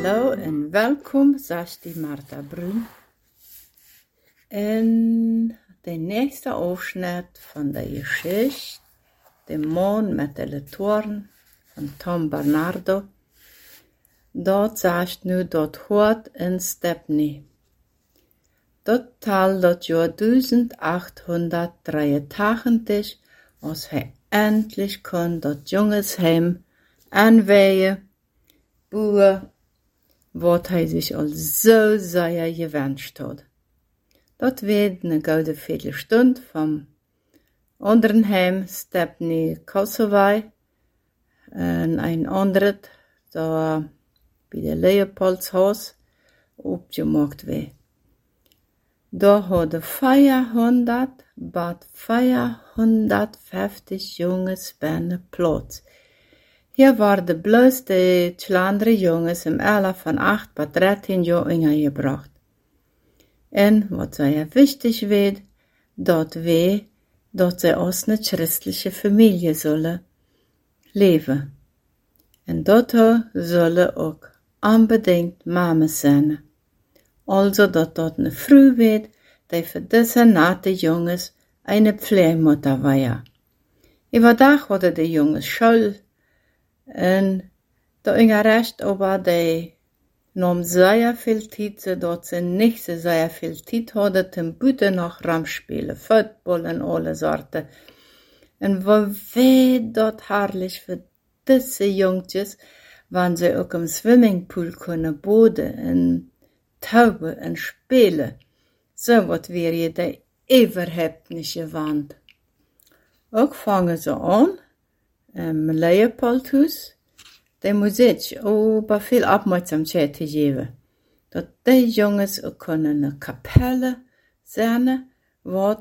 Hallo en welkom, zegt die Martha Brun. In de nächste Ausschnitt van de Geschichte, De Maan met de Toren van Tom Bernardo, dat zegt nu dat hoort in Stepney. Dat tal dat jaar 1883, als hij endlich kon dat jongensheim aanweien, boeren, wat hij zich al zo zeer gewünscht had. Dat werd een gouden viertelstund van anderen heim, Stepney Kossowai, en een ander daar bij de Leopoldshaus opgemaakt werd. Daar hadden 450 jongens binnen plaats. Hier waren bloos de andere jongens im Alter van 8 bis 13 jaar ingebracht. En wat zeer wichtig werd, dat zij als een christelijke familie zullen leven. En dat zullen ook unbedingt mamas zijn. Also dat een vrouw werd, die voor deze nette jongens een Pflegemutter war. Überdag hadden de jongens school en de Ingerecht aber die nam sehr viel tijd, zodat ze niet so sehr viel tijd hadden ten buiten nog ramspelen, voetbal en alle soorten. En wat weet dat herrlich voor deze jongetjes, wanneer ze ook im Swimmingpool kunnen boden en tauben en spelen. Zo wat weer je de überhaupt niet gewand. Ook vangen ze aan, im Leopoldhaus, de muziek aber veel opmerkzaamheid te geven. Dat die jongens ook kunnen een kapelle zijn, wat